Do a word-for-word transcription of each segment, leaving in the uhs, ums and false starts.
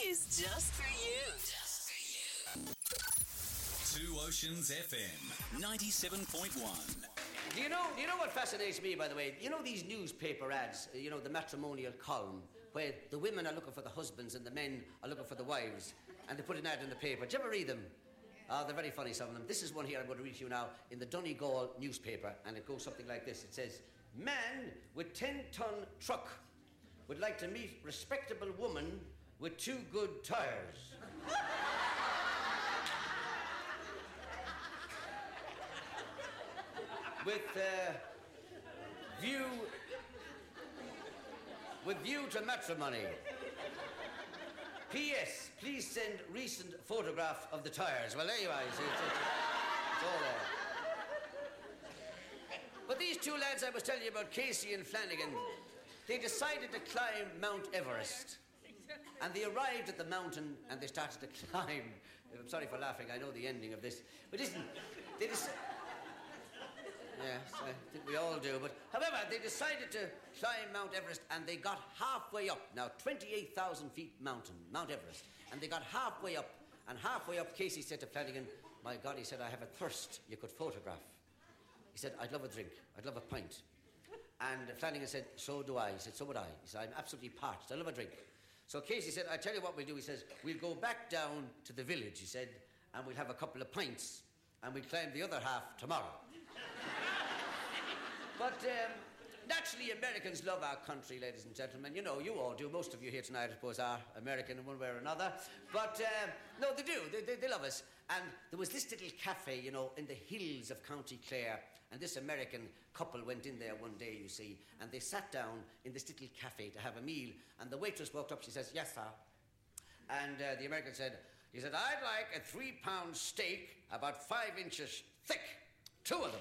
is just for you. Just for you. Two Oceans F M, ninety-seven point one. Do you know, do you know what fascinates me, by the way? You know these newspaper ads, you know, the matrimonial column, where the women are looking for the husbands and the men are looking for the wives, and they put an ad in the paper. Do you ever read them? Ah, oh, they're very funny, some of them. This is one here I'm going to read to you now in the Donegal newspaper, and it goes something like this. It says, man with ten-ton truck would like to meet respectable woman with two good tires. With uh, view with view to matrimony. P S. Please send recent photograph of the tires. Well, there you are. You see, it's, it's, it's all there. But these two lads I was telling you about, Casey and Flanagan, they decided to climb Mount Everest. And they arrived at the mountain and they started to climb. I'm sorry for laughing, I know the ending of this. But listen, they decided... Yes, I think we all do. But, however, they decided to climb Mount Everest and they got halfway up. Now, twenty-eight thousand feet mountain, Mount Everest. And they got halfway up. And halfway up, Casey said to Flanagan, my God, he said, I have a thirst you could photograph. He said, I'd love a drink. I'd love a pint. And Flanagan said, so do I. He said, so would I. He said, I'm absolutely parched. I love a drink. So Casey said, I tell you what we'll do. He says, we'll go back down to the village, he said, and we'll have a couple of pints, and we'll climb the other half tomorrow. But um, naturally, Americans love our country, ladies and gentlemen. You know, you all do. Most of you here tonight, I suppose, are American in one way or another. But, uh, no, they do. They, they, they love us. And there was this little cafe, you know, in the hills of County Clare. And this American couple went in there one day, you see, and they sat down in this little cafe to have a meal. And the waitress walked up. She says, yes, sir. And uh, the American said, he said, I'd like a three-pound steak about five inches thick. Two of them.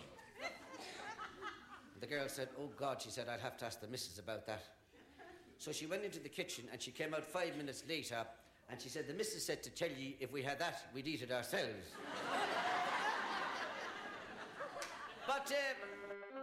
The girl said, oh, God, she said, I'd have to ask the missus about that. So she went into the kitchen and she came out five minutes later and she said, the missus said to tell you if we had that, we'd eat it ourselves. But uh,